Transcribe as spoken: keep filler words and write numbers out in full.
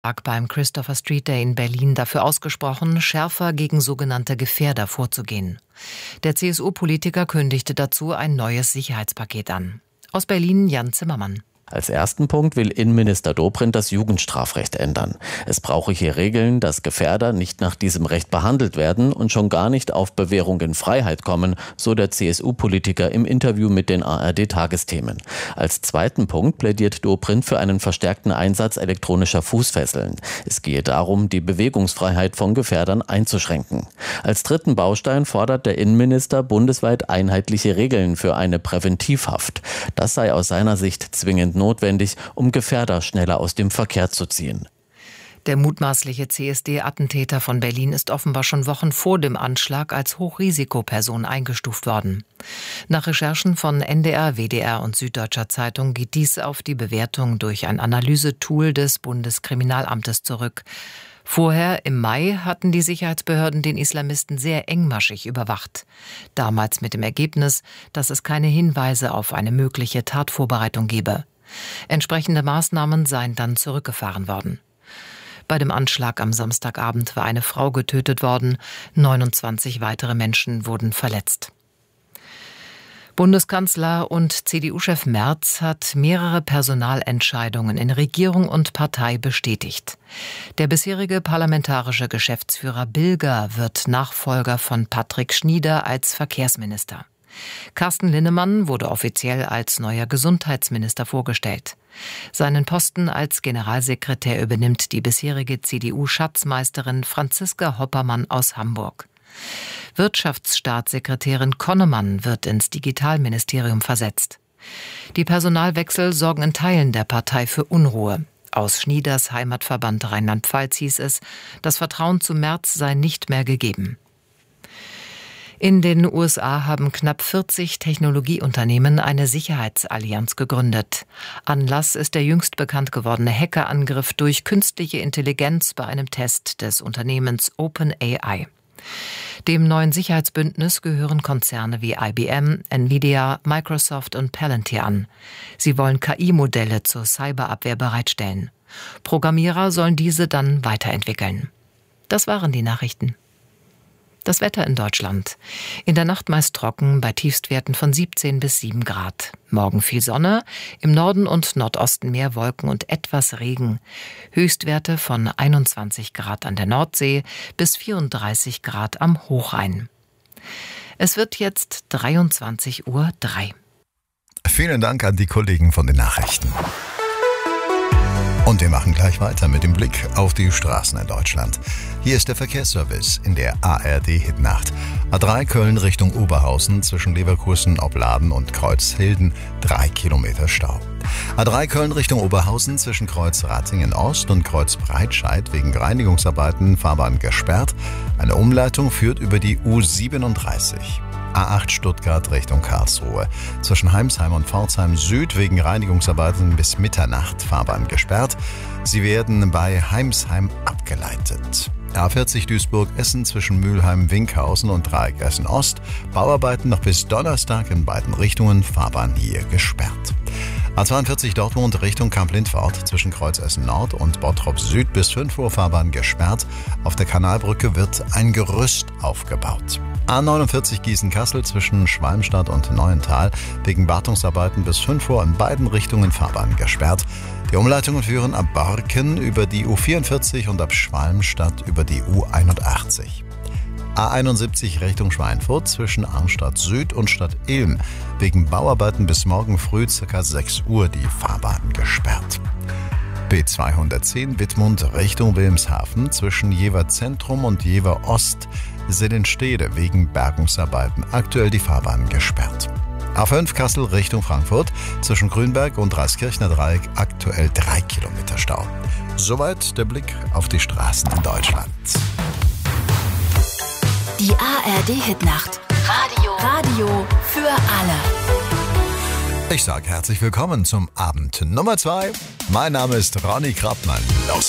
beim Christopher Street Day in Berlin dafür ausgesprochen, schärfer gegen sogenannte Gefährder vorzugehen. Der C S U-Politiker kündigte dazu ein neues Sicherheitspaket an. Aus Berlin Jan Zimmermann. Als ersten Punkt will Innenminister Dobrindt das Jugendstrafrecht ändern. Es brauche hier Regeln, dass Gefährder nicht nach diesem Recht behandelt werden und schon gar nicht auf Bewährung in Freiheit kommen, so der C S U-Politiker im Interview mit den A R D-Tagesthemen. Als zweiten Punkt plädiert Dobrindt für einen verstärkten Einsatz elektronischer Fußfesseln. Es gehe darum, die Bewegungsfreiheit von Gefährdern einzuschränken. Als dritten Baustein fordert der Innenminister bundesweit einheitliche Regeln für eine Präventivhaft. Das sei aus seiner Sicht zwingend notwendig, um Gefährder schneller aus dem Verkehr zu ziehen. Der mutmaßliche C S D-Attentäter von Berlin ist offenbar schon Wochen vor dem Anschlag als Hochrisikoperson eingestuft worden. Nach Recherchen von N D R, W D R und Süddeutscher Zeitung geht dies auf die Bewertung durch ein Analysetool des Bundeskriminalamtes zurück. Vorher, im Mai, hatten die Sicherheitsbehörden den Islamisten sehr engmaschig überwacht. Damals mit dem Ergebnis, dass es keine Hinweise auf eine mögliche Tatvorbereitung gebe. Entsprechende Maßnahmen seien dann zurückgefahren worden. Bei dem Anschlag am Samstagabend war eine Frau getötet worden, neunundzwanzig weitere Menschen wurden verletzt. Bundeskanzler und C D U-Chef Merz hat mehrere Personalentscheidungen in Regierung und Partei bestätigt. Der bisherige parlamentarische Geschäftsführer Bilger wird Nachfolger von Patrick Schnieder als Verkehrsminister. Carsten Linnemann wurde offiziell als neuer Gesundheitsminister vorgestellt. Seinen Posten als Generalsekretär übernimmt die bisherige C D U-Schatzmeisterin Franziska Hoppermann aus Hamburg. Wirtschaftsstaatssekretärin Konnemann wird ins Digitalministerium versetzt. Die Personalwechsel sorgen in Teilen der Partei für Unruhe. Aus Schnieders Heimatverband Rheinland-Pfalz hieß es, das Vertrauen zu Merz sei nicht mehr gegeben. In den U S A haben knapp vierzig Technologieunternehmen eine Sicherheitsallianz gegründet. Anlass ist der jüngst bekannt gewordene Hackerangriff durch künstliche Intelligenz bei einem Test des Unternehmens OpenAI. Dem neuen Sicherheitsbündnis gehören Konzerne wie I B M, Nvidia, Microsoft und Palantir an. Sie wollen K I-Modelle zur Cyberabwehr bereitstellen. Programmierer sollen diese dann weiterentwickeln. Das waren die Nachrichten. Das Wetter in Deutschland. In der Nacht meist trocken, bei Tiefstwerten von siebzehn bis sieben Grad. Morgen viel Sonne, im Norden und Nordosten mehr Wolken und etwas Regen. Höchstwerte von einundzwanzig Grad an der Nordsee bis vierunddreißig Grad am Hochrhein. Es wird jetzt dreiundzwanzig Uhr drei. Vielen Dank an die Kollegen von den Nachrichten. Und wir machen gleich weiter mit dem Blick auf die Straßen in Deutschland. Hier ist der Verkehrsservice in der A R D-Hitnacht. A drei Köln Richtung Oberhausen zwischen Leverkusen, Opladen und Kreuzhilden, drei Kilometer Stau. A drei Köln Richtung Oberhausen zwischen Kreuz Ratingen Ost und Kreuz Breitscheid wegen Reinigungsarbeiten Fahrbahn gesperrt. Eine Umleitung führt über die U siebenunddreißig. A acht Stuttgart Richtung Karlsruhe. Zwischen Heimsheim und Pforzheim Süd wegen Reinigungsarbeiten bis Mitternacht Fahrbahn gesperrt. Sie werden bei Heimsheim abgeleitet. A vierzig Duisburg-Essen zwischen Mülheim-Winkhausen und Dreieck Essen-Ost. Bauarbeiten noch bis Donnerstag in beiden Richtungen. Fahrbahn hier gesperrt. A zweiundvierzig Dortmund Richtung Kamp-Lindfort zwischen Kreuz Essen Nord und Bottrop Süd bis fünf Uhr Fahrbahn gesperrt. Auf der Kanalbrücke wird ein Gerüst aufgebaut. A neunundvierzig Gießen-Kassel zwischen Schwalmstadt und Neuental wegen Wartungsarbeiten bis fünf Uhr in beiden Richtungen Fahrbahn gesperrt. Die Umleitungen führen ab Borken über die U vierundvierzig und ab Schwalmstadt über die U einundachtzig. A einundsiebzig Richtung Schweinfurt zwischen Arnstadt Süd und Stadt Ilm wegen Bauarbeiten bis morgen früh ca. sechs Uhr die Fahrbahn gesperrt. B zweihundertzehn Wittmund Richtung Wilhelmshaven zwischen Jever Zentrum und Jever Ost Sellenstede wegen Bergungsarbeiten aktuell die Fahrbahn gesperrt. A fünf Kassel Richtung Frankfurt zwischen Grünberg und Reiskirchner Dreieck aktuell drei Kilometer Stau. Soweit der Blick auf die Straßen in Deutschland. Die A R D-Hitnacht. Radio. Radio für alle. Ich sage herzlich willkommen zum Abend Nummer zwei. Mein Name ist Ronny Krappmann. Los